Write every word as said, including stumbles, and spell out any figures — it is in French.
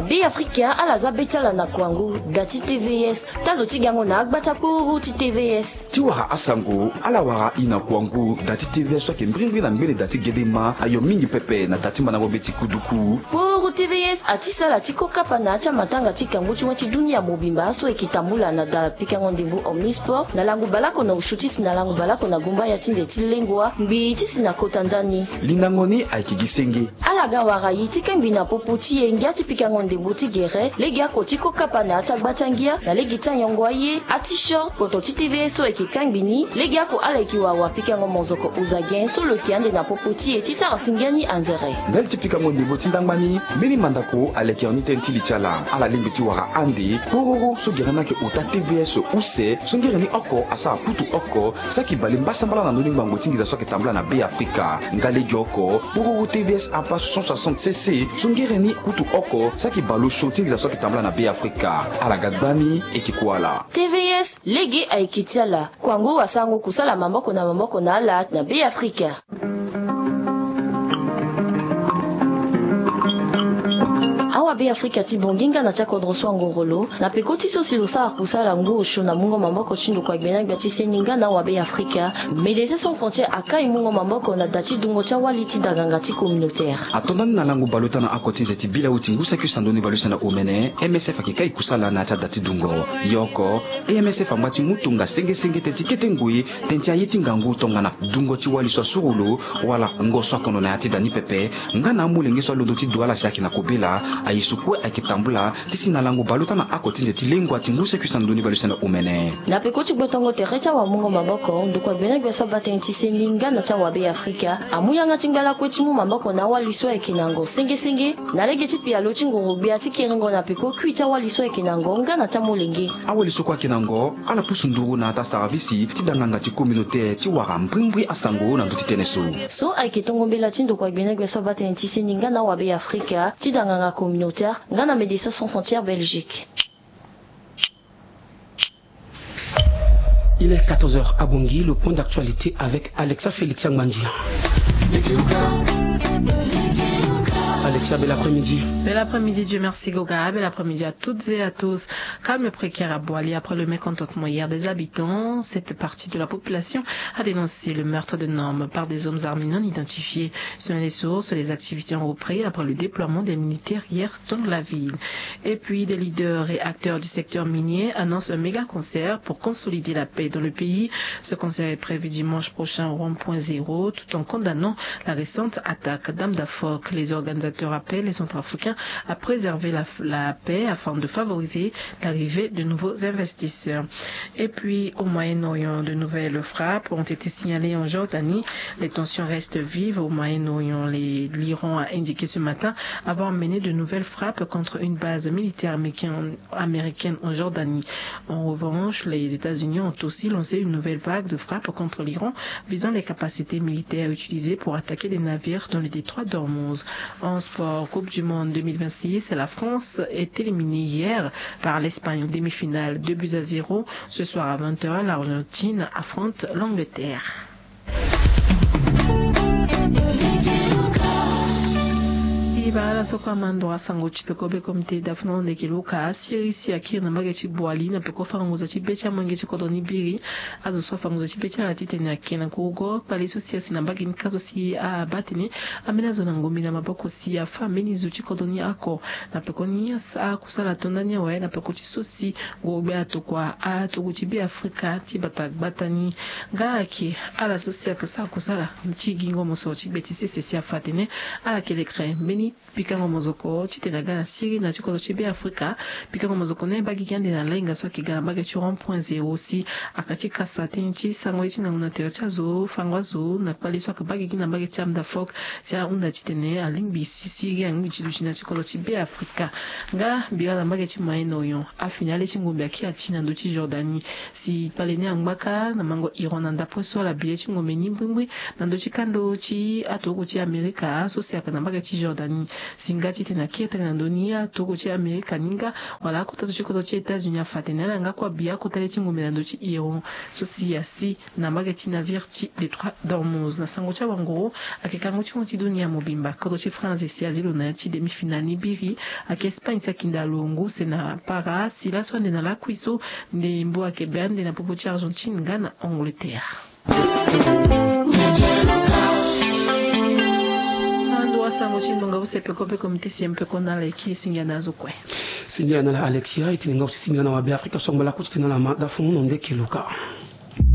B Africa ala za betala na kwangu dati T V S tazo tigango na agbata kuru ti T V S tiwara asango ala wara ina kwangu dati T V S soki mbringwi na mbele dati gedema ayo mingi pepe na dati mana beti kuduku kuru T V S atisala tiko kapa na acha matanga tikangu chuma ti dunia mobimba aso ekitambula na da pikango ndimbu omnisport na langu balako na ushutisi na langu balako na gumba ya tinze tilengwa mbi tisi na kota ndani linangoni aikigisenge ala ga wara yitika mbi na poputi engia ti pikango ndimbu ti gere legi ako tiko kapa na ata gbatangia na legi ta yongwa ye ati short poto ti T V S so ekikangini legi ako ala ekiwawa pikango mozoko uzagen so lo kiande na poputi eti sara singani anzere ndel ti pikango ndimbu ti ndangmani mini mandako aleki oni tenti lichala ala limbi ti wara andi pororo so gerana ke uta T V S use so ngereni oko asa putu oko saki bali mbasambala na ndoni mbango tingiza so ketambla na B Africa ngalegi oko pororo T V S apa cent soixante cc so ngereni kutu oko saki balo show tingiza so ketambla na B Africa ala gadbani ekikuala T V S legi aikitiala kwangu wasangu kusala mamboko na mamboko na ala na B Africa. Awa B Africa ti bonginga na chako droswa ngorolo na pekoti so silusa kusala ngusho na mungo mamboko chindo kwa gbena gbati seninga na wa B Africa Médecins Sans Frontières akai mungo mamboko na dati dungo cha waliti daganga ti communautaire atondani na langu balota na akotinze ti bila uti ngusa ki sandoni balusa na omene M S F akikai kusala na ta dati dungo yoko M S F amati mutunga senge senge tenti ketengui tenti ayiti ngangu tonga na dungo ti wali so surulo wala ngoswa kono na ati dani pepe ngana mulenge so londo ti duala shaki na kobela ayisukwe akitambula tisi na langu baluta na akotinze ti lengwa ti ngusa ki sandoni balusa na omene na pekoti gbotongo terecha wa mungo mamboko ndukwa gbena gbesa batenti seninga na cha wa B Africa amuyanga tingbala kweti mu mamboko na waliswa ekinango senge senge na lege ti pia lo chingoro bia ti kiringo na peko kwita waliswa ekinango ngana ta molenge awali sukwa kinango ala pusunduru na ta service ti danganga ti communautaire ti wara mbrimbri asango na nduti teneso so aikitongo mbela ti ndukwa gbena gbesa batenti seninga na wa B Africa ti danganga communautaire ngana Médecins Sans Frontières Belgique. Il est quatorze heures à Bangui, le point d'actualité avec Alexa Félix Yangmandi. Alexia, bel après-midi. Bel après-midi, Dieu merci Goga. Bel après-midi à toutes et à tous. Calme précaire à Boali après le mécontentement hier des habitants. Cette partie de la population a dénoncé le meurtre de Normes par des hommes armés non identifiés. Selon les sources, les activités ont repris après le déploiement des militaires hier dans la ville. Et puis, des leaders et acteurs du secteur minier annoncent un méga concert pour consolider la paix dans le pays. Ce concert est prévu dimanche prochain au rond-point zéro, tout en condamnant la récente attaque d'Amdafoc. Les organisateurs appellent les Centrafricains à préserver la, la paix afin de favoriser l'arrivée de nouveaux investisseurs. Et puis, au Moyen-Orient, de nouvelles frappes ont été signalées en Jordanie. Les tensions restent vives au Moyen-Orient. L'Iran a indiqué ce matin avoir mené de nouvelles frappes contre une base militaire américaine, américaine en Jordanie. En revanche, les États-Unis ont aussi lancé une nouvelle vague de frappes contre l'Iran visant les capacités militaires utilisées pour attaquer des navires dans le détroit d'Ormuz. En sport, Coupe du Monde deux mille vingt-six, la France est éliminée hier par l'Espagne en demi-finale, deux buts à zéro. Ce soir à vingt heures, l'Argentine affronte l'Angleterre. Ibara sokwa mandwa sango chipeko be komite dafno ndeke luka sirisi akiri na mbage chibwali na peko fanguza chibecha mange chikodoni biri azo so fanguza chibecha la titene akena kugo pali sosiasi na mbage nikazo si a batini amena zona ngumi na maboko si a fameni zo chikodoni ako na peko ni sa kusala tondania wa na peko chisosi gobe atokwa a tokuchibi Afrika tibata batani ngaki ala sosia kasa kusala mchigingo moso chibeti sese si afatene ala kele kre beni pikango mozoko chitena gana siri na chikozo chibe Afrika pikango mozoko ne bagi gande na lenga so kigana bagi churon point zero aussi akati kasa tenchi sango ichinga una teracha zo fangwa zo na pali so bagi gina bagi chamda fok sia unda chitene alingbi siri yangi chiluchina chikozo chibe Afrika nga biga bagi chimaino yon a finale chingombe akia china ndo chi Jordanie si pale ne angmaka na mango Iran na ndapre so la biye chingombe nimbwimbwi na ndo chikando chi atoko chi Amerika so sia kana bagi chi Jordanie singati tena kieta na dunia toko chi Amerika ninga wala kuta tuchiko tochi Etats-Unis afatenela nga kwa bia kutale chingumela ndochi iyo sosi yasi na magati na virti les trois d'Ormuz na sango cha wango akikango chi dunia mobimba koto chi France si azilo na chi demi-finale nibiri aki Espagne sa kindalungu sena para sila swande na la kwiso ndi mbo akebande na popo chi Argentine Ghana Angleterre. Sango chindonga usepe kope komite siempe kona leki singa nazo kwe singa na Alexia itininga usisinga na wa Afrika somba la kuti na ma da funu ndeke luka